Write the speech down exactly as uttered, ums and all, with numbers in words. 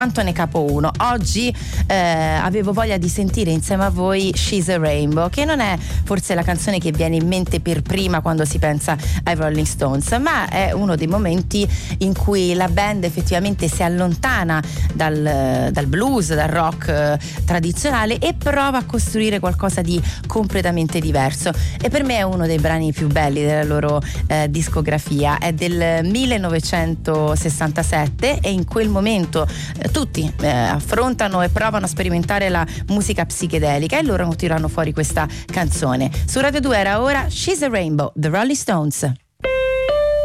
Cantone capo uno. Oggi eh, avevo voglia di sentire insieme a voi She's a Rainbow, che non è forse la canzone che viene in mente per prima quando si pensa ai Rolling Stones, ma è uno dei momenti in cui la band effettivamente si allontana dal, dal blues, dal rock eh, tradizionale e prova a costruire qualcosa di completamente diverso. E per me è uno dei brani più belli della loro eh, discografia. È del millenovecentosessantasette e in quel momento eh, tutti eh, affrontano e provano a sperimentare la musica psichedelica e loro tirano fuori questa canzone. Su Radio due era ora She's a Rainbow, The Rolling Stones.